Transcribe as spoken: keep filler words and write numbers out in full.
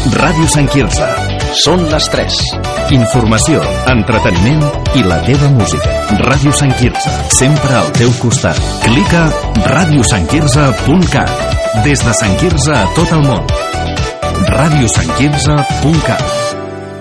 Ràdio Sant Quirze. Són les tres. Informació, entreteniment i la teva música. Ràdio Sant Quirze, sempre al teu costat. Clica ràdio sant quirze punt cat. Des de Sant Quirze a tot el món. ràdio sant quirze punt cat.